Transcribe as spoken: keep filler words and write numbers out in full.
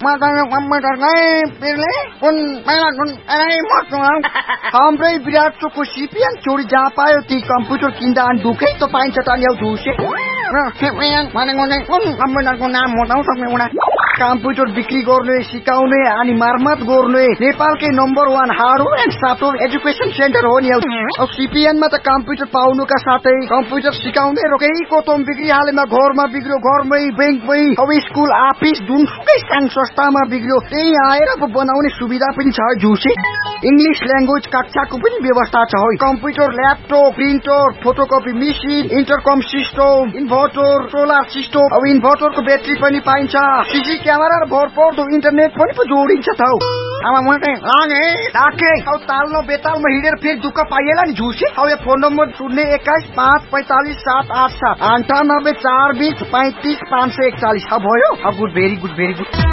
मसँग कम्प्युटरकै पिरले कुन बेला कुन बेलै मर्छु हाम्रै विराट चोकको सिपिएन चोरी जहाँ पायो ती कम्प्युटर किन्दा अनि दुखै त पाइन्छ त नि झुसे र सिपिएन भनेको चाहिँ कुन कम्प्युटरको नाम बताउ सक्ने उडा कम्प्युटर बिक्री गर्ने सिकाउने अनि मर्मत गर्ने नेपालकै number one hardware and software education centre हो नि अब सिपिएनमा त कम्प्युटर पाउनुका साथै कम्प्युटर सिकाउने रोकेको तोम बिक्री हालेमा घरमा बिग्रियो घरमै बैंकमै अब स्कुल अफिस जुनसुकै साङ संस्थामा बिग्रियो त्यही आएर अब बनाउने सुविधा पनि छ झुसे इंग्लिश ल्याङ्ग्वेज कक्षाको पनि व्यवस्था छ है computer laptop printer photocopy machine इन्टरकम system inverter solar system अब इन्भर्टरको ब्याट्री पनि पाइन्छ सीसी क्यामेरा र भरपर्दो इन्टरनेट पनि पो जोडिन्छ त अब म चाहिँ लागे राखे अब ताल्नो बेतालमा हिँडेर फेरि दुःख पाइएला नि झुसे अब यो फोन नम्बर शून्य एक्काइस पाँच पैंतालीस सात आठ सात अन्ठानब्बे चार बीस पैंतीस पाँच सय एकचालीस अब भयो अब good very good very good